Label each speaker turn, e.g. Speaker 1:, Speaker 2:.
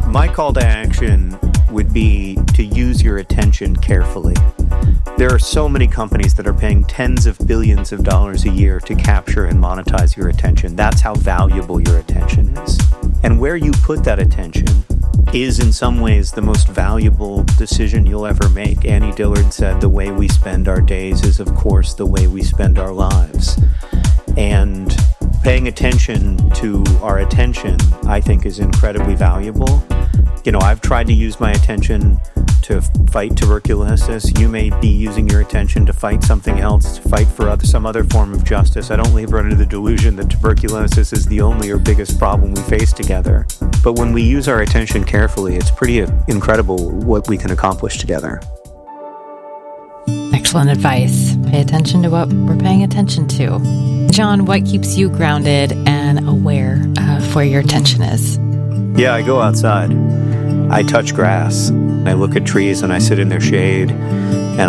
Speaker 1: My call to action would be to use your attention carefully. There are so many companies that are paying tens of billions of dollars a year to capture and monetize your attention. That's how valuable your attention is. And where you put that attention is in some ways the most valuable decision you'll ever make. Annie Dillard said, the way we spend our days is, of course, the way we spend our lives. And paying attention to our attention, I think, is incredibly valuable. You know, I've tried to use my attention to fight tuberculosis. You may be using your attention to fight something else, to fight for some other form of justice. I don't labor under the delusion that tuberculosis is the only or biggest problem we face together. But when we use our attention carefully, it's pretty incredible what we can accomplish together.
Speaker 2: Excellent advice. Pay attention to what we're paying attention to. John, what keeps you grounded and aware of where your attention is?
Speaker 1: Yeah, I go outside. I touch grass. I look at trees and I sit in their shade.